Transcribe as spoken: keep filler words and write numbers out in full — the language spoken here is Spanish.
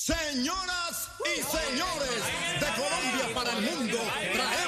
Señoras y señores, de Colombia para el mundo, traemos